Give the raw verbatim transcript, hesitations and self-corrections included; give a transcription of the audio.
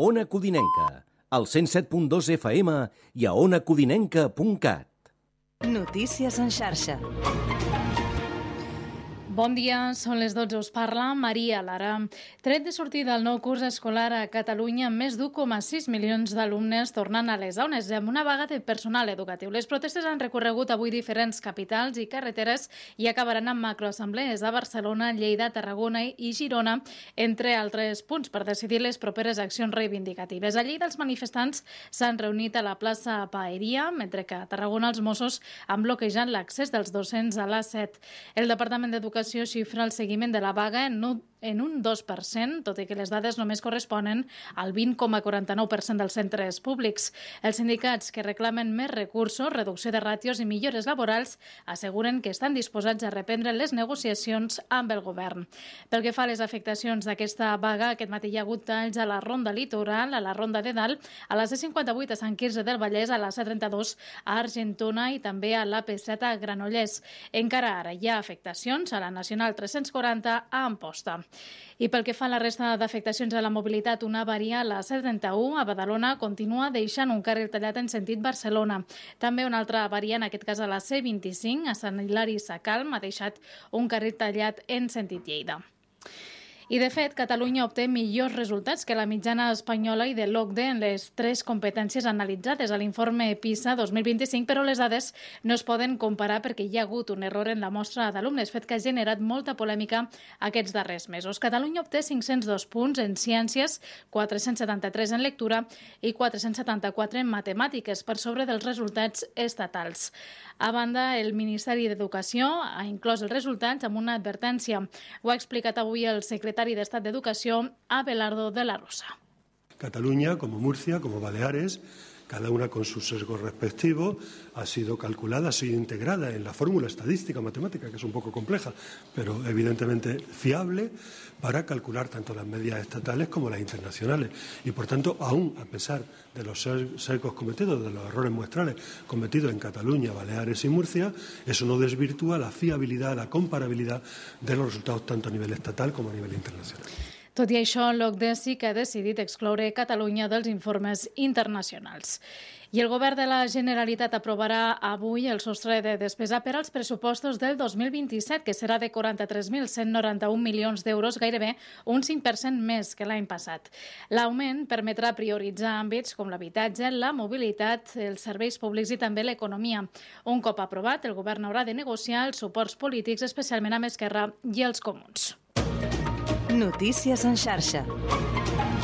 Ona Codinenca, al cent set punt dos F M i a ona codinenca punt cat. Notícies en xarxa. Bon dia, són les dotze, us parla Maria Lara. Tret de sortida del nou curs escolar a Catalunya, més d'un coma sis milions d'alumnes tornen a les aules amb una vaga de personal educatiu. Les protestes han recorregut avui diferents capitals i carreteres i acabaran amb macroassemblees a Barcelona, Lleida, Tarragona i Girona, entre altres punts, per decidir les properes accions reivindicatives. A Lleida, els manifestants s'han reunit a la plaça Paeria, mentre que a Tarragona els Mossos han bloquejat l'accés dels docents a l'A set. El Departament d'Educació xifra el seguiment de la vaga en un, en un dos per cent, tot i que les dades només corresponen al vint coma quaranta-nou per cent dels centres públics. Els sindicats que reclamen més recursos, reducció de ràtios i millores laborals asseguren que estan disposats a reprendre les negociacions amb el govern. Pel que fa a les afectacions d'aquesta vaga, aquest matí hi ha hagut talls a la Ronda Litoral, a la Ronda de Dalt, a la C cinquanta-vuit a Sant Quirze del Vallès, a la C trenta-dos a Argentona i també a l'A P set a Granollers. Encara ara hi ha afectacions a la Nacional tres-cents quaranta a Amposta. I pel que fa a la resta d'afectacions a la mobilitat, una avaria a la C trenta-u a Badalona continua deixant un carril tallat en sentit Barcelona. També una altra avaria, en aquest cas a la C vint-i-cinc, a Sant Hilari Sacalm, ha deixat un carril tallat en sentit Lleida. I, de fet, Catalunya obté millors resultats que la mitjana espanyola i de l'O C D E en les tres competències analitzades a l'informe PISA dos mil vint-i-cinc, però les dades no es poden comparar perquè hi ha hagut un error en la mostra d'alumnes, fet que ha generat molta polèmica aquests darrers mesos. Catalunya obté cinc-cents dos punts en ciències, quatre-cents setanta-tres en lectura i quatre-cents setanta-quatre en matemàtiques, per sobre dels resultats estatals. A banda, el Ministeri d'Educació ha inclòs els resultats amb una advertència. Ho ha explicat avui el secretari d'Estat d'Educació, Abelardo de la Rosa. Cataluña, como Murcia, como Baleares, cada una con sus sesgos respectivos, ha sido calculada, ha sido integrada en la fórmula estadística matemática, que es un poco compleja, pero evidentemente fiable para calcular tanto las medias estatales como las internacionales. Y por tanto, aún a pesar de los sesgos cometidos, de los errores muestrales cometidos en Cataluña, Baleares y Murcia, eso no desvirtúa la fiabilidad, la comparabilidad de los resultados tanto a nivel estatal como a nivel internacional. Tot i això, l'O C D E sí que ha decidit excloure Catalunya dels informes internacionals. I el govern de la Generalitat aprovarà avui el sostre de despesa per als pressupostos del dos mil vint-i-set, que serà de quaranta-tres mil cent noranta-un milions d'euros, gairebé un cinc per cent més que l'any passat. L'augment permetrà prioritzar àmbits com l'habitatge, la mobilitat, els serveis públics i també l'economia. Un cop aprovat, el govern haurà de negociar els suports polítics, especialment amb Esquerra i els Comuns. Notícies en xarxa.